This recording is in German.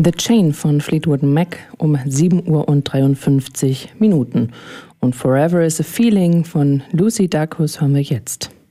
The Chain von Fleetwood Mac um 7:53 Uhr. Und Forever is a Feeling von Lucy Dacus hören wir jetzt.